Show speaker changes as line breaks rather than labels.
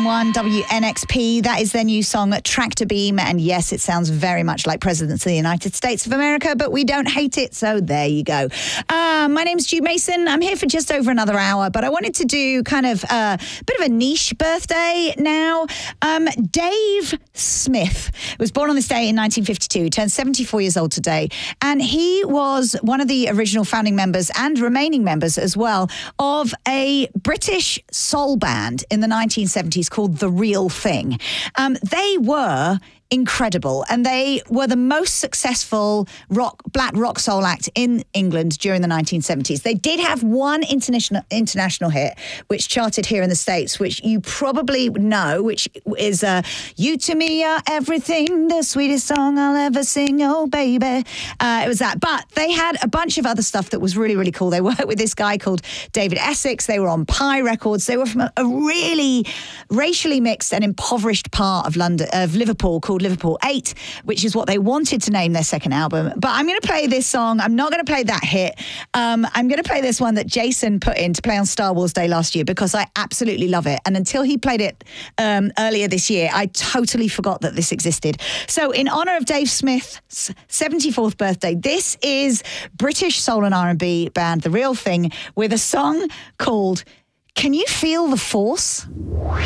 101 WNXP. That is their new song, Tractor Beam. And yes, it sounds very much like Presidents of the United States of America, but we don't hate it. So there you go. My name's Stu Mason. I'm here for just over another hour, but I wanted to do kind of a bit of a niche birthday now. Dave Smith was born on this day in 1952. He turned 74 years old today. And he was one of the original founding members and remaining members as well of a British soul band in the 1970s called The Real Thing. They were incredible, and they were the most successful black rock soul act in England during the 1970s. They did have one international hit which charted here in the States, which you probably know, which is You To Me Are Everything, the sweetest song I'll ever sing, oh baby. It was that. But they had a bunch of other stuff that was really, really cool. They worked with this guy called David Essex. They were on Pie Records. They were from a really racially mixed and impoverished part of Liverpool called Liverpool 8, which is what they wanted to name their second album. But I'm going to play this song. I'm not going to play that hit. I'm going to play this one that Jason put in to play on Star Wars Day last year because I absolutely love it. And until he played it earlier this year, I totally forgot that this existed. So in honor of Dave Smith's 74th birthday, this is British soul and R&B band The Real Thing with a song called Can You Feel the Force?